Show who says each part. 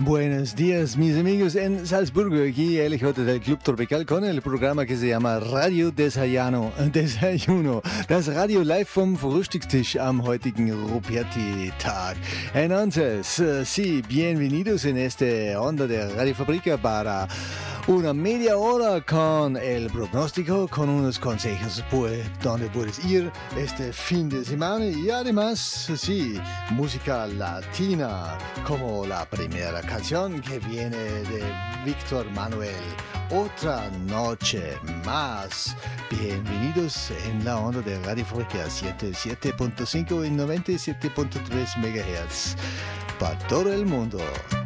Speaker 1: Buenos días, mis amigos en Salzburgo, aquí el J del Club Tropical con el programa que se llama Radio Desayuno. Das Radio live vom Frühstückstisch am heutigen Ruperti-Tag. Entonces, sí, bienvenidos en este onda de Radio Fabrica para una media hora con el pronóstico, con unos consejos donde puedes ir este fin de semana y además, sí, música latina como la primera canción que viene de Víctor Manuel, Otra Noche Más. Bienvenidos en la onda de Radio Fabrica 107.5 y 97.3 MHz para todo el mundo.